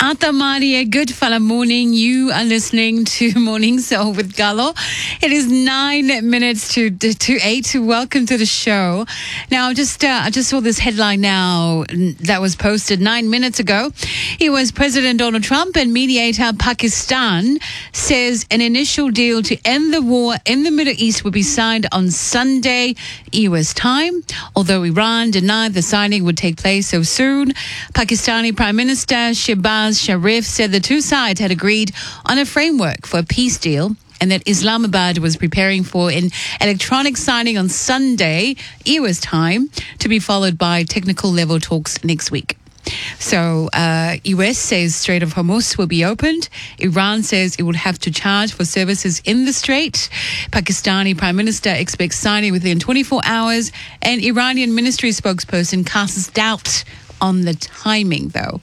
Tata Maria, good fella morning. You are listening to Morning Soul with Galo. It is 9 minutes to 8. Welcome to the show. Now, I just saw this headline now that was posted 9 minutes ago. It was President Donald Trump and mediator Pakistan says an initial deal to end the war in the Middle East will be signed on Sunday, U.S. time. Although Iran denied the signing would take place so soon, Pakistani Prime Minister Shehbaz Sharif said the two sides had agreed on a framework for a peace deal and that Islamabad was preparing for an electronic signing on Sunday, U.S. time, to be followed by technical level talks next week. So, U.S. says Strait of Hormuz will be opened. Iran says it would have to charge for services in the strait. Pakistani Prime Minister expects signing within 24 hours. And Iranian ministry spokesperson casts doubt on the timing, though.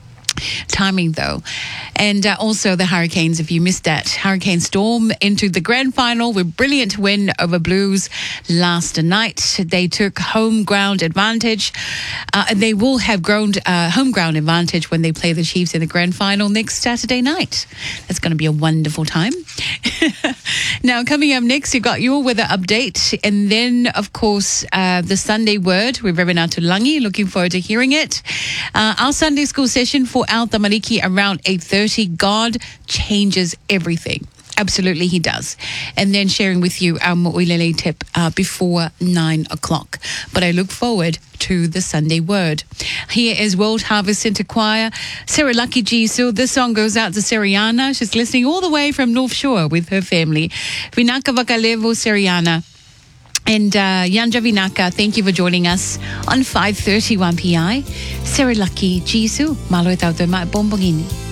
And also the Hurricanes, if you missed that. Hurricane Storm into the grand final with brilliant win over Blues last night. They took home ground advantage. They will have home ground advantage when they play the Chiefs in the grand final next Saturday night. That's going to be a wonderful time. Now, coming up next, you've got your weather update. And then, of course, the Sunday Word with Reverend Atulangi. Looking forward to hearing it. Our Sunday school session for Al Tamariki around 8:30. God changes everything. Absolutely, he does. And then sharing with you our Mo'ilele tip before 9 o'clock. But I look forward to the Sunday Word. Here is World Harvest Center Choir, Sarah Lucky Jisoo. This song goes out to Seriana. She's listening all the way from North Shore with her family. Vinaka Vakalevo, Seriana. And Yanja Vinaka, thank you for joining us on 5:31 PI. Sarah Lucky Jisoo, malo e tau te mai bombongini.